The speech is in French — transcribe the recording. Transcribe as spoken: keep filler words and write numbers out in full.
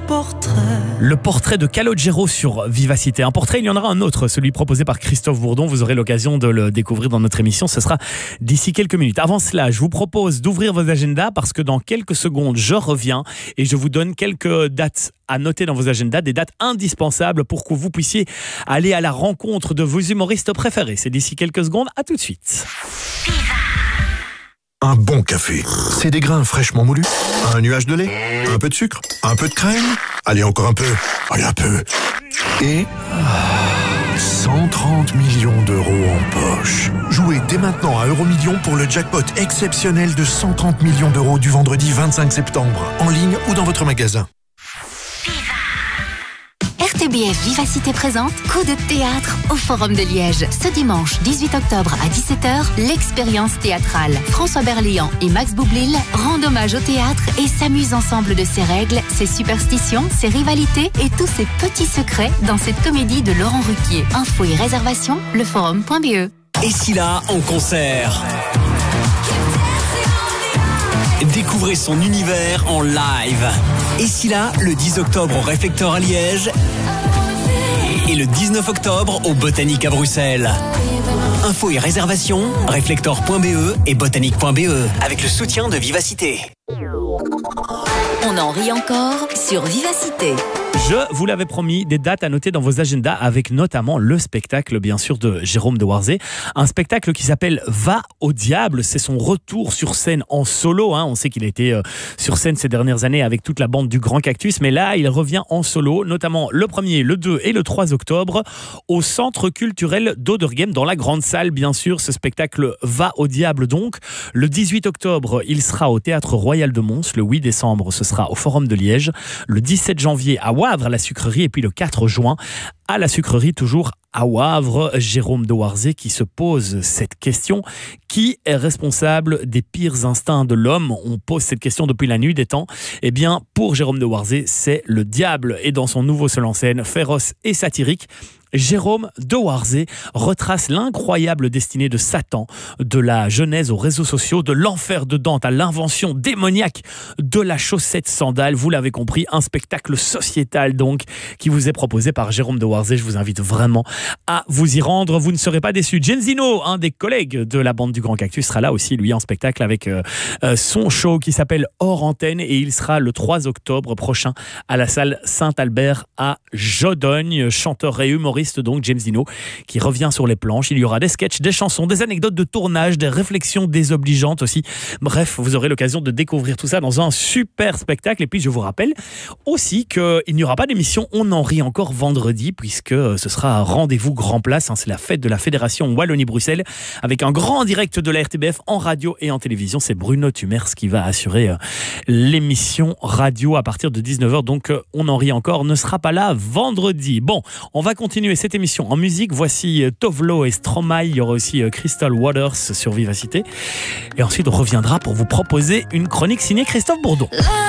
portrait. Le portrait de Calogero sur Vivacité. Un portrait, il y en aura un autre, celui proposé par Christophe Bourdon. Vous aurez l'occasion de le découvrir dans notre émission. Ce sera d'ici quelques minutes. Avant cela, je vous propose d'ouvrir vos agendas parce que dans quelques secondes, je reviens et je vous donne quelques dates à noter dans vos agendas, des dates indispensables pour que vous puissiez aller à la rencontre de vos humoristes préférés. C'est d'ici quelques secondes. À tout de suite. Un bon café, c'est des grains fraîchement moulus, un nuage de lait, un peu de sucre, un peu de crème, allez encore un peu, allez un peu, et cent trente millions d'euros en poche. Jouez dès maintenant à Euromillions pour le jackpot exceptionnel de cent trente millions d'euros du vendredi vingt-cinq septembre, en ligne ou dans votre magasin. R T B F Vivacité présente Coup de théâtre au Forum de Liège. Ce dimanche dix-huit octobre à dix-sept heures, l'expérience théâtrale. François Berliand et Max Boublil rendent hommage au théâtre et s'amusent ensemble de ses règles, ses superstitions, ses rivalités et tous ses petits secrets dans cette comédie de Laurent Ruquier. Infos et réservations, leforum point b e. Et si là, en concert, découvrez son univers en live. Et si là, le dix octobre au Réflecteur à Liège et le dix-neuf octobre au Botanique à Bruxelles. Infos et réservations, réflector point b e et botanique point b e avec le soutien de Vivacité. On en rit encore sur Vivacité. Je vous l'avais promis, des dates à noter dans vos agendas avec notamment le spectacle, bien sûr, de Jérôme de Warzée. Un spectacle qui s'appelle Va au diable. C'est son retour sur scène en solo. Hein. On sait qu'il a été euh, sur scène ces dernières années avec toute la bande du Grand Cactus. Mais là, il revient en solo, notamment le premier, le deux et le trois octobre au Centre culturel d'Oderghem, dans la grande salle, bien sûr. Ce spectacle Va au diable, donc. Le dix-huit octobre, il sera au Théâtre Royal de Mons. Le huit décembre, ce sera au Forum de Liège. Le dix-sept janvier, à Wavre, à la sucrerie, et puis le quatre juin à la sucrerie, toujours à Wavre. Jérôme de Warzée qui se pose cette question: qui est responsable des pires instincts de l'homme? On pose cette question depuis la nuit des temps. Eh bien, pour Jérôme de Warzée, c'est le diable. Et dans son nouveau seul en scène, féroce et satirique, Jérôme de Warzée retrace l'incroyable destinée de Satan, de la genèse aux réseaux sociaux, de l'enfer de Dante à l'invention démoniaque de la chaussette sandale. Vous l'avez compris, un spectacle sociétal donc qui vous est proposé par Jérôme de Warzée. Je vous invite vraiment à vous y rendre. Vous ne serez pas déçus. Genzino, un des collègues de la bande du Grand Cactus, sera là aussi, lui, en spectacle avec euh, euh, son show qui s'appelle Hors Antenne, et il sera le trois octobre prochain à la salle Saint-Albert à Jodogne. Chanteur et humoriste donc, James Dino, qui revient sur les planches. Il y aura des sketchs, des chansons, des anecdotes de tournage, des réflexions désobligeantes aussi. Bref, vous aurez l'occasion de découvrir tout ça dans un super spectacle. Et puis, je vous rappelle aussi qu'il n'y aura pas d'émission On en rit encore vendredi, puisque ce sera un rendez-vous grand place. C'est la fête de la Fédération Wallonie-Bruxelles, avec un grand direct de la R T B F en radio et en télévision. C'est Bruno Tumers qui va assurer l'émission radio à partir de dix-neuf heures. Donc, On en rit encore ne sera pas là vendredi. Bon, on va continuer cette émission en musique. Voici Tovlo et Stromae. Il y aura aussi Crystal Waters sur Vivacité. Et ensuite, on reviendra pour vous proposer une chronique signée Christophe Bourdon.